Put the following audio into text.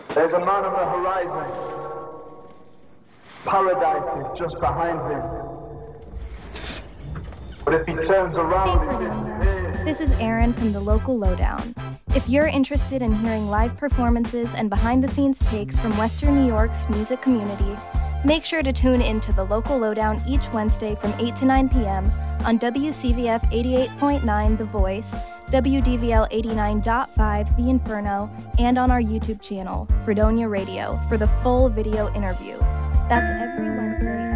There's a man on the horizon. Paradise is just behind him. But if he turns around, Hey Fernanda, this is Erin from the Local Lowdown. If you're interested in hearing live performances and behind-the-scenes takes from Western New York's music community, make sure to tune into the Local Lowdown each Wednesday from 8 to 9 p.m. on WCVF 88.9 The Voice, WDVL 89.5 The Inferno, and on our YouTube channel, Fredonia Radio, for the full video interview. That's every Wednesday